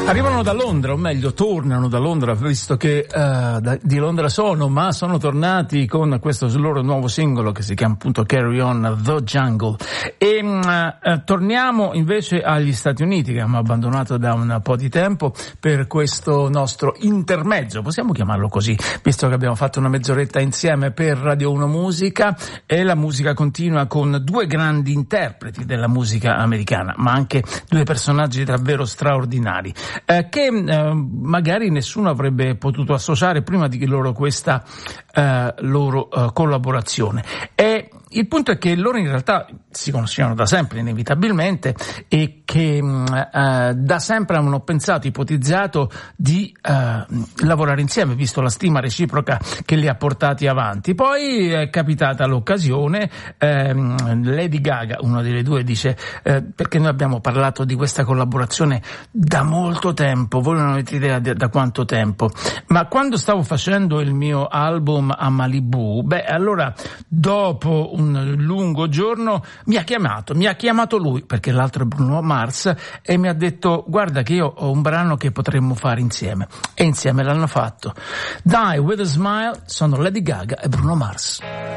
Arrivano da Londra, o meglio tornano da Londra, visto che di Londra ma sono tornati con questo loro nuovo singolo che si chiama appunto Carry On The Jungle. E torniamo invece agli Stati Uniti, che abbiamo abbandonato da un po' di tempo per questo nostro intermezzo, possiamo chiamarlo così, visto che abbiamo fatto una mezz'oretta insieme per Radio 1 Musica, e la musica continua con due grandi interpreti della musica americana, ma anche due personaggi davvero straordinari. Che magari nessuno avrebbe potuto associare prima di loro questa loro collaborazione. E il punto è che loro in realtà si conoscevano da sempre, inevitabilmente, e che da sempre avevano pensato, ipotizzato di lavorare insieme, visto la stima reciproca che li ha portati avanti. Poi è capitata l'occasione, Lady Gaga, una delle due, dice perché noi abbiamo parlato di questa collaborazione da molto tempo, voi non avete idea da quanto tempo, ma quando stavo facendo il mio album a Malibu, allora dopo un lungo giorno mi ha chiamato lui, perché l'altro è Bruno Mars, e mi ha detto: guarda che io ho un brano che potremmo fare insieme, e insieme l'hanno fatto. Die With A Smile sono Lady Gaga e Bruno Mars.